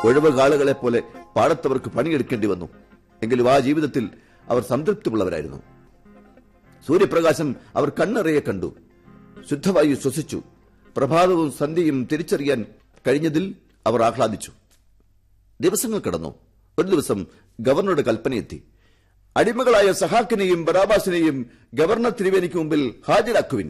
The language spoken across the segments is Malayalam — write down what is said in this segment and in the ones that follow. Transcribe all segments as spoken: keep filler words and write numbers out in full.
ഉഴവ് കാളുകളെ പോലെ പാടത്തവർക്ക് പണിയെടുക്കേണ്ടി വന്നു. എങ്കിലും ആ ജീവിതത്തിൽ അവർ സംതൃപ്തിയുള്ളവരായിരുന്നു. സൂര്യപ്രകാശം അവർ കണ്ണിറയെ കണ്ടു. ശുദ്ധവായു ശ്വസിച്ചു. പ്രഭാതവും സന്ധ്യയും തിരിച്ചറിയാൻ കഴിഞ്ഞതിൽ അവർ ആഹ്ലാദിച്ചു. ദിവസങ്ങൾ കടന്നു. ഒരു ദിവസം ഗവർണറുടെ കൽപ്പനയെത്തി. അടിമകളായ സഹാക്കിനെയും ബറാബാസിനെയും ഗവർണർ തിരുവേനിക്ക് മുമ്പിൽ ഹാജരാക്കുവിൻ.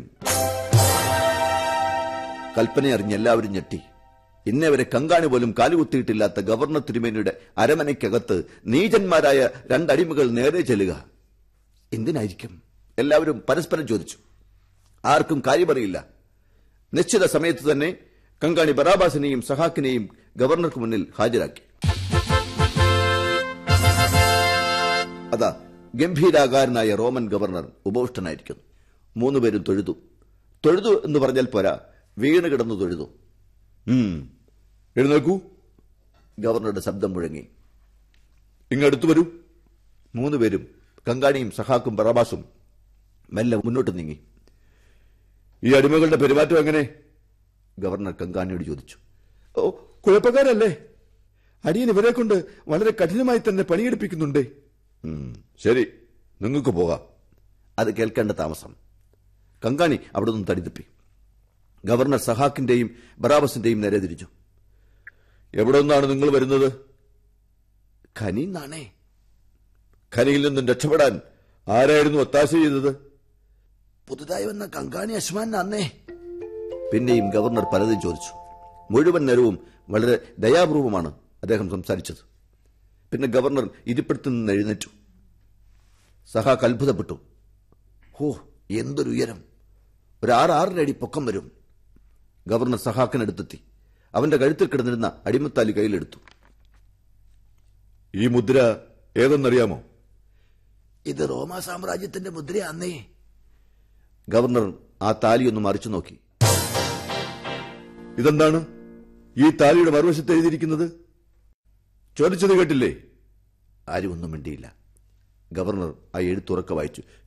കൽപ്പനയറിഞ്ഞ് എല്ലാവരും ഞെട്ടി. ഇന്നേവരെ കങ്കാണി പോലും കാലുകുത്തിയിട്ടില്ലാത്ത ഗവർണർ തിരുമേനിയുടെ അരമനയ്ക്കകത്ത് നീചന്മാരായ രണ്ടടിമകൾ നേരെ ചെല്ലുക എന്തിനായിരിക്കും? എല്ലാവരും പരസ്പരം ചോദിച്ചു. ആർക്കും കാര്യമറിയില്ല. നിശ്ചിത സമയത്ത് തന്നെ കങ്കാണി ബറാബാസിനെയും സഹാക്കിനെയും ഗവർണർക്ക് മുന്നിൽ ഹാജരാക്കി. അതാ ഗംഭീരാകാരനായ റോമൻ ഗവർണർ ഉപവിഷ്ടനായിരിക്കുന്നു. മൂന്നുപേരും തൊഴുതു. തൊഴുതു എന്ന് പറഞ്ഞാൽ പോരാ, വീണ് കിടന്നു തൊഴുതു. എഴുന്നേൽക്കൂ. ഗവർണറുടെ ശബ്ദം മുഴങ്ങി. ഇങ്ങടുത്തു വരൂ. മൂന്നുപേരും, കങ്കാണിയും സഹാക്കും ബറാബാസും, മെല്ലെ മുന്നോട്ട് നീങ്ങി. ഈ അടിമകളുടെ പെരുമാറ്റം എങ്ങനെ? ഗവർണർ കങ്കാണിയോട് ചോദിച്ചു. ഓ, കുഴപ്പക്കാരല്ലേ? അടിയൻ ഇവരെ കൊണ്ട് വളരെ കഠിനമായി തന്നെ പണിയെടുപ്പിക്കുന്നുണ്ട്. ശരി, നിങ്ങൾക്ക് പോകാം. അത് കേൾക്കേണ്ട താമസം. കങ്കാണി അവിടെ നിന്ന് തടിതപ്പി. ഗവർണർ സഹാക്കിന്റെയും ബറാബസിന്റെയും നേരെ തിരിച്ചു. എവിടെ നിന്നാണ് നിങ്ങൾ വരുന്നത്? ഖനിന്നാണേ. ഖനിയിൽ നിന്നും രക്ഷപ്പെടാൻ ആരായിരുന്നു ഒത്താശ ചെയ്തത്? പുതുതായി വന്ന കങ്കാണി അശ്മാനാന്നേ. പിന്നെയും ഗവർണർ പലതും ചോദിച്ചു. മുഴുവൻ നേരവും വളരെ ദയാപൂർവമാണ് അദ്ദേഹം സംസാരിച്ചത്. പിന്നെ ഗവർണർ ഇരിപ്പിടത്തു നിന്ന് എഴുന്നേറ്റു. സഹാക്ക് അത്ഭുതപ്പെട്ടു. ഹോ, എന്തൊരു ഉയരം! ഒരു ആറ് ആറര അടി പൊക്കം വരും. ഗവർണർ സഹാക്കിനടുത്തെത്തി. അവന്റെ കഴുത്തിൽ കിടന്നിരുന്ന അടിമത്താലി കയ്യിലെടുത്തു. ഈ മുദ്ര ഏതെന്നറിയാമോ? ഇത് റോമാ സാമ്രാജ്യത്തിന്റെ മുദ്രയാന്നേ. ഗവർണർ ആ താലിയൊന്ന് മറിച്ചു നോക്കി. ഇതെന്താണ് ഈ താലിയുടെ മറുവശത്ത് എഴുതിയിരിക്കുന്നത്? ചോദിച്ചത് കേട്ടില്ലേ? ആരും ഒന്നും മിണ്ടിയില്ല. ഗവർണർ ആ എഴുത്തുറക്കെ വായിച്ചു.